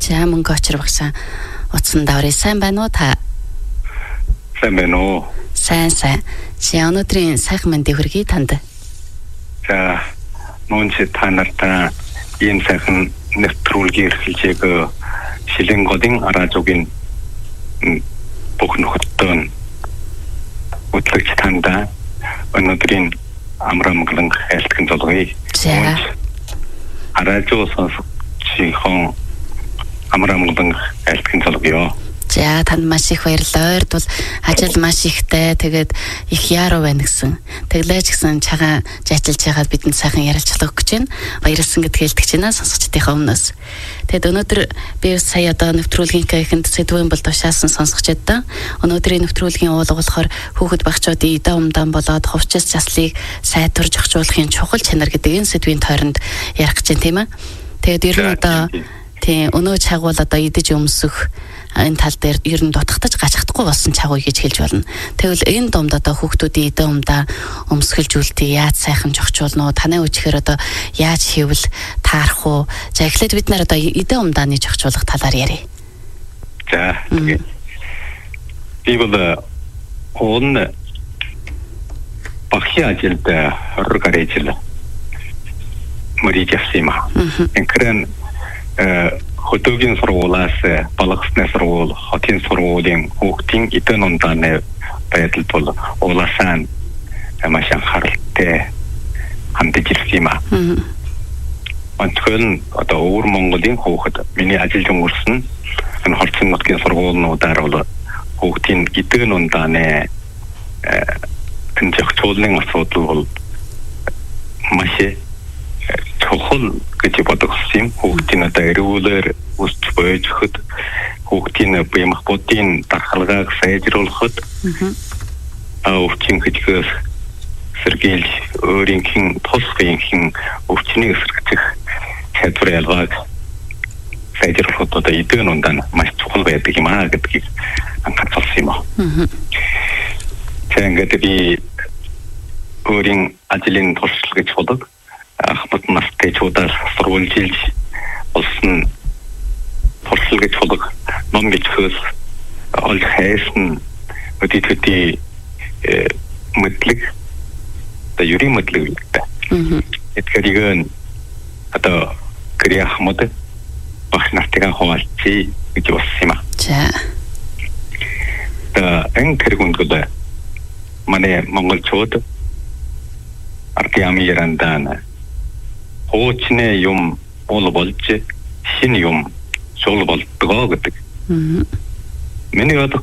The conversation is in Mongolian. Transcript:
За мөнгө очир багшаа утсан даврыг сайн байна уу та? Сайн байна уу? Сайн. Чи өнөөдрийн сайхан мэндийг хүргэе танд. За мөн чи та нартай ийм сайхан нэвтрүүлгийн эрхлжээг Шилэнгодын Аражуугийн бүх нөхөдтөн үтлэгч танда өнөөдрийн амрамглан айлтгын толгой. За. Аражуу сонсогчийн амрамглан айлтгын толгойё. За танд маш их баярлалаа. Ойрд бол ажил маш ихтэй. Тэгээд их яруу байна гэсэн. Тэглэж гэсэн чагаа жаачилж байгаад бидэнд сайхан ярилцлага өгч байна. Баярлсан гэдгийг хэлдэг чинь сонсогчдынхаа өмнөөс. Тэгэд өнөөдөр би сая одоо нэвтрүүлгийн ихэнд сэдвэн бол тушаасан сонсогчдод өнөөдрийн нэвтрүүлгийн уулга болохоор хүүхэд багчуудын идэ умдан болоод хувцас заслыг сайтурж өгчүүлэхийн чухал чанар гэдэг энэ сэдвийн тойронд ярих гэж байна тийм ээ. Тэгээд ер нь одоо тийм өнөө чагвал одоо идэж өмсөх энэ тал дээр ер нь дутагдаж гачхдаггүй болсон чагвыг гэж хэлж болно. Тэгвэл энэ домд одоо хүүхдүүдийн идэ умдаа өмсгөлжүүлтий яаж сайхан жогчуулна уу? Танай үчгээр одоо яаж хийвэл таарах уу? За эхлээд бид нар одоо идэ умдааны жогчуулах талаар ярив. За тэгээд би бол он багшийн ажилд 20 гаруй жил мөрийг явсан юм аа. Энэхрэн хөдөөгийн сургуулиас балгасны сургууль, хотын сургуулийн хүүхдийн идэ умдааны байдал бол улаасан маш анхааралтай хандж ирсэн юм аа. Онцгой одоо өвөр Монголын хүүхэд миний ажил өнгөрсөн энэ хорцон нутгийн сургуулиудаар бол хүүхдийн идэ умдааны тэнцвэрийн асуудал бол маш чухал гэж бодогдсон юм. Хүүхдийн одоо эрүүлэр өсч бойж өгөхөд, хүүхдийн бие махбодын дархалгааг сайжруулахад, өвчин хэдгээс сэргийлж өөрийнх тусгийнхын өвчнийг эсэргэх чадвар ялгааг сайжруулахад одоо идэ умдан маш чухал байдаг юм аа гэдгийг анхаарсан юм аа. Тэгээд би өөрийн ажлын туршлага гэж бодог. Ахмад настай чуудаар сурвалжилж болсон туршил гэж бодог ном бичгээс олж хайсан өдөртөө мэдлэг та юрийн мэдлэг үүтэй. Тэгэхээр одоо гэрээ ахмад багш нартайгаа хуваалцъя гэж болсон юм аа. За. Энэ тэргүүнд манай монголчууд артиамирандана хуучны юм бол болж шинэ юм шул болдгоо гэдэг. Миний